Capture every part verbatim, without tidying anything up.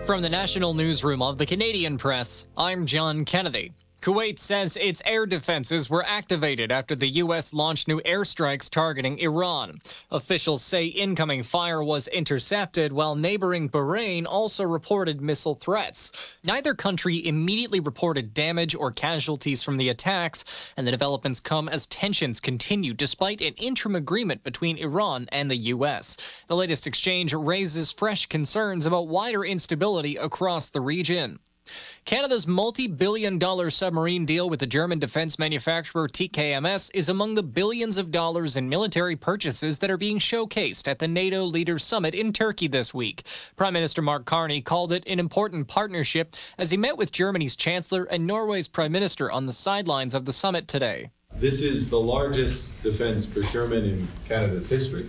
From the National Newsroom of the Canadian Press, I'm John Kennedy. Kuwait says its air defenses were activated after the U S launched new airstrikes targeting Iran. Officials say incoming fire was intercepted, while neighboring Bahrain also reported missile threats. Neither country immediately reported damage or casualties from the attacks, and the developments come as tensions continue despite an interim agreement between Iran and the U S. The latest exchange raises fresh concerns about wider instability across the region. Canada's multi-billion dollar submarine deal with the German defense manufacturer T K M S is among the billions of dollars in military purchases that are being showcased at the NATO Leaders Summit in Turkey this week. Prime Minister Mark Carney called it an important partnership as he met with Germany's Chancellor and Norway's Prime Minister on the sidelines of the summit today. This is the largest defense procurement in Canada's history.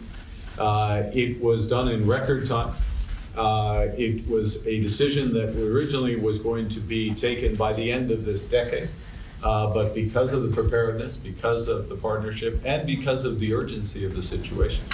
Uh, it was done in record time. Uh, it was a decision that originally was going to be taken by the end of this decade, uh, but because of the preparedness, because of the partnership, and because of the urgency of the situation,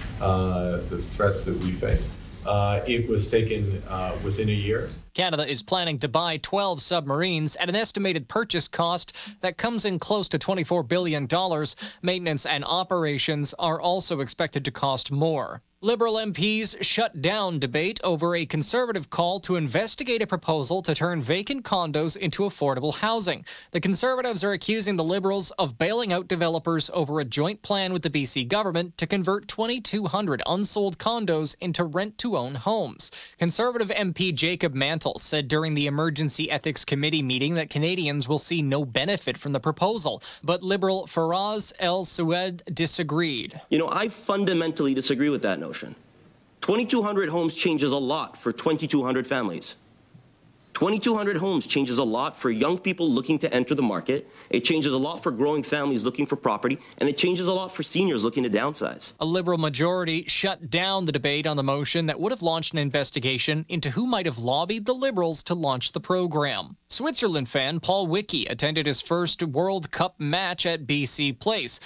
uh, the threats that we face, uh, it was taken uh, within a year. Canada is planning to buy twelve submarines at an estimated purchase cost that comes in close to twenty-four billion dollars. Maintenance and operations are also expected to cost more. Liberal M Ps shut down debate over a Conservative call to investigate a proposal to turn vacant condos into affordable housing. The Conservatives are accusing the Liberals of bailing out developers over a joint plan with the B C government to convert twenty-two hundred unsold condos into rent-to-own homes. Conservative M P Jacob Mantle said during the Emergency Ethics Committee meeting that Canadians will see no benefit from the proposal, but Liberal Faraz El-Sued disagreed. You know, I fundamentally disagree with that notion. twenty-two hundred homes changes a lot for twenty-two hundred families. twenty-two hundred homes changes a lot for young people looking to enter the market. It changes a lot for growing families looking for property, and it changes a lot for seniors looking to downsize. A Liberal majority shut down the debate on the motion that would have launched an investigation into who might have lobbied the Liberals to launch the program. Switzerland fan Paul Wicki attended his first World Cup match at B C Place.